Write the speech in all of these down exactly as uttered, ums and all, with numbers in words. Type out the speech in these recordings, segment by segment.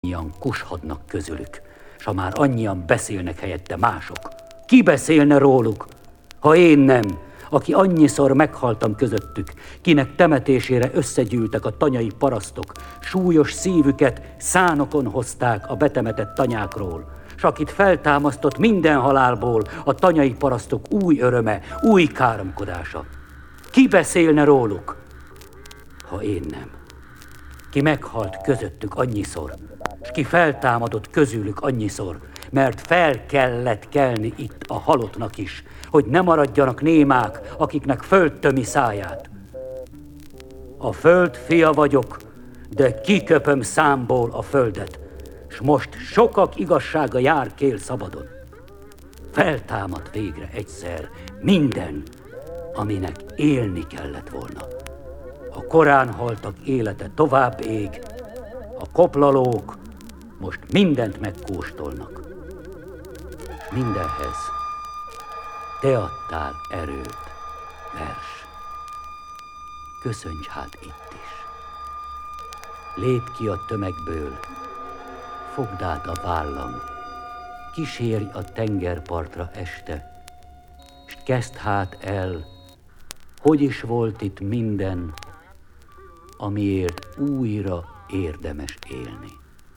annyian kushadnak közülük, s ha már annyian beszélnek helyette mások. Ki beszélne róluk, ha én nem, aki annyiszor meghaltam közöttük, kinek temetésére összegyűltek a tanyai parasztok, súlyos szívüket szánokon hozták a betemetett tanyákról, s akit feltámasztott minden halálból a tanyai parasztok új öröme, új káromkodása. Ki beszélne róluk, ha én nem? Ki meghalt közöttük annyiszor, s ki feltámadott közülük annyiszor, mert fel kellett kelni itt a halottnak is, hogy ne maradjanak némák, akiknek föld tömi száját. A föld fia vagyok, de kiköpöm számból a földet, s most sokak igazsága jár kél szabadon. Feltámad végre egyszer minden, aminek élni kellett volna. A korán haltak élete tovább ég, a koplalók most mindent megkóstolnak. Mindenhez te adtál erőt, vers. Köszönj hát itt is. Lépj ki a tömegből, fogd át a vállam, kísérj a tengerpartra este, s kezd hát el, hogy is volt itt minden, amiért újra érdemes élni.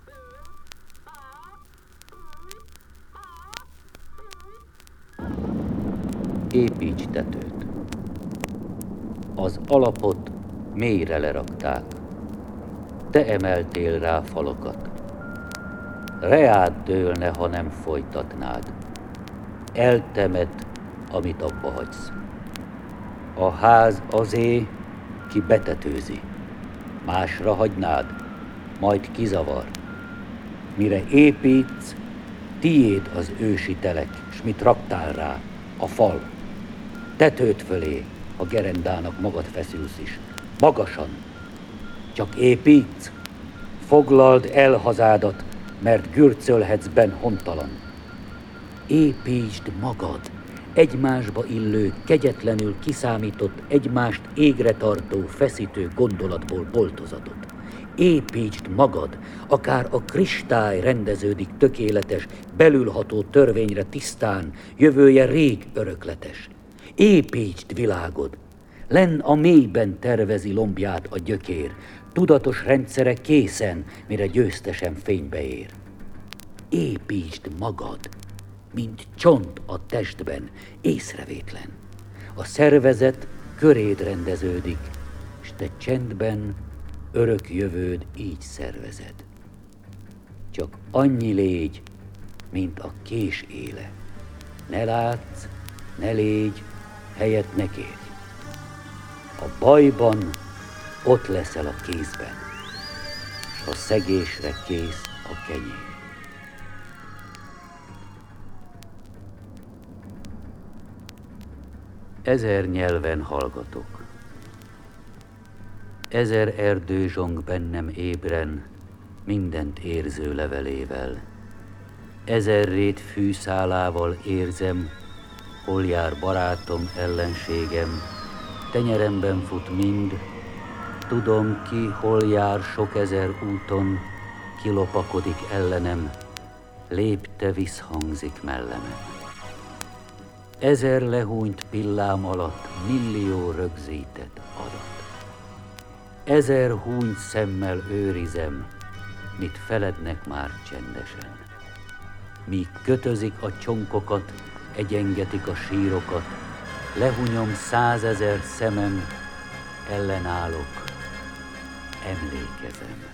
Építs tetőt. Az alapot mélyre lerakták, te emeltél rá falakat. Reád dőlne, ha nem folytatnád. Eltemet, amit abba hagysz. A ház azé, ki betetőzi. Másra hagynád, majd kizavar. Mire építsz, tiéd az ősi telek, s mit raktál rá, a fal. Tetőt fölé, ha gerendának magad feszülsz is. Magasan. Csak építsz, foglald el hazádat, mert gürcölhetsz benn hontalan. Építsd magad, egymásba illő, kegyetlenül kiszámított, egymást égre tartó, feszítő gondolatból boltozatot. Építsd magad, akár a kristály rendeződik tökéletes, belülható törvényre tisztán, jövője rég örökletes. Építsd világod, lenn a mélyben tervezi lombját a gyökér, tudatos rendszere készen, mire győztesen fénybe ér. Építsd magad, mint csont a testben, észrevétlen. A szervezet köréd rendeződik, s te csendben örök jövőd így szervezed. Csak annyi légy, mint a kés éle. Ne látsz, ne légy, helyet ne kérj. A bajban ott leszel a kézben, s a szegésre kész a kenyér. Ezer nyelven hallgatok. Ezer erdő zsong bennem ébren, mindent érző levelével. Ezer rét fűszálával érzem, hol jár barátom, ellenségem, tenyeremben fut mind, tudom ki, hol jár sok ezer úton, kilopakodik ellenem, lépte visszhangzik mellemen. Ezer lehúnyt pillám alatt millió rögzített adat. Ezer húnyt szemmel őrizem, mit felednek már csendesen. Míg kötözik a csonkokat, egyengetik a sírokat, lehúnyom százezer szemem, ellenállok, emlékezem.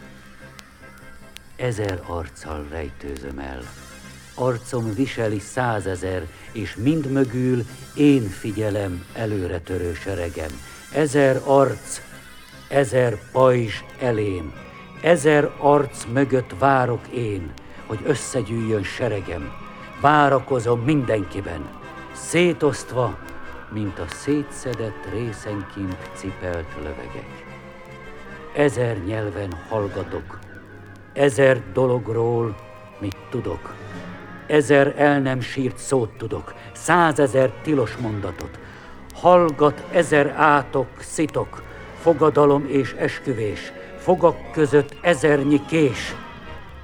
Ezer arccal rejtőzöm el, arcom viseli százezer, és mind mögül én figyelem előre törő seregem. Ezer arc, ezer pajzs elém, ezer arc mögött várok én, hogy összegyűjjön seregem. Várakozom mindenkiben, szétosztva, mint a szétszedett részenként cipelt lövegek. Ezer nyelven hallgatok, ezer dologról, mit tudok. Ezer el nem sírt szót tudok, százezer tilos mondatot. Hallgat ezer átok, szitok, fogadalom és esküvés, fogak között ezernyi kés.